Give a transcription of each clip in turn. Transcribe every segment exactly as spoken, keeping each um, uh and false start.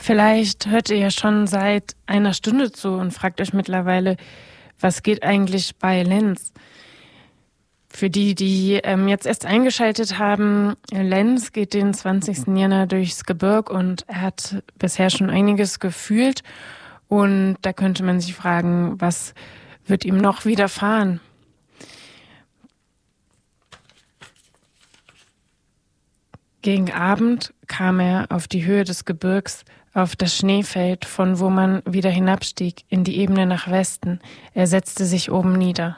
Vielleicht hört ihr ja schon seit einer Stunde zu und fragt euch mittlerweile, was geht eigentlich bei Lenz? Für die, die ähm, jetzt erst eingeschaltet haben, Lenz geht den zwanzigsten Jänner durchs Gebirg und er hat bisher schon einiges gefühlt. Und da könnte man sich fragen, was wird ihm noch widerfahren? Gegen Abend kam er auf die Höhe des Gebirgs, auf das Schneefeld, von wo man wieder hinabstieg in die Ebene nach Westen. Er setzte sich oben nieder.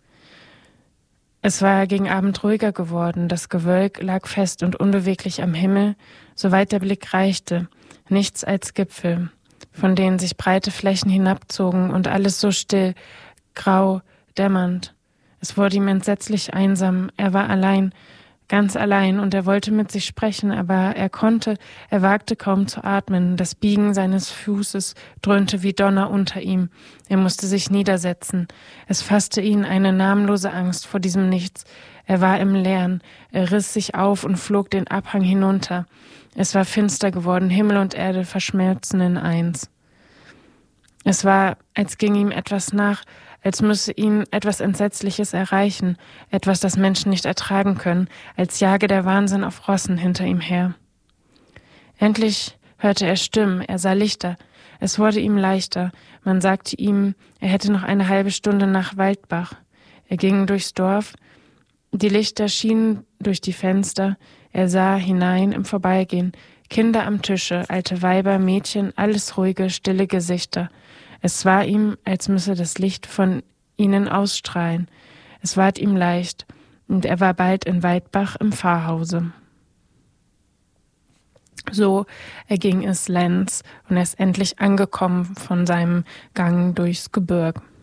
Es war gegen Abend ruhiger geworden, das Gewölk lag fest und unbeweglich am Himmel, soweit der Blick reichte, nichts als Gipfel, von denen sich breite Flächen hinabzogen und alles so still, grau, dämmernd. Es wurde ihm entsetzlich einsam, er war allein, ganz allein, und er wollte mit sich sprechen, aber er konnte, er wagte kaum zu atmen, das Biegen seines Fußes dröhnte wie Donner unter ihm, er musste sich niedersetzen, es fasste ihn eine namenlose Angst vor diesem Nichts, er war im Leeren, er riss sich auf und flog den Abhang hinunter, es war finster geworden, Himmel und Erde verschmelzen in eins. Es war, als ging ihm etwas nach, als müsse ihn etwas Entsetzliches erreichen, etwas, das Menschen nicht ertragen können, als jage der Wahnsinn auf Rossen hinter ihm her. Endlich hörte er Stimmen, er sah Lichter, es wurde ihm leichter, man sagte ihm, er hätte noch eine halbe Stunde nach Waldbach. Er ging durchs Dorf, die Lichter schienen durch die Fenster, er sah hinein im Vorbeigehen, Kinder am Tische, alte Weiber, Mädchen, alles ruhige, stille Gesichter. Es war ihm, als müsse das Licht von ihnen ausstrahlen. Es ward ihm leicht, und er war bald in Weidbach im Pfarrhause. So erging es Lenz, und er ist endlich angekommen von seinem Gang durchs Gebirg.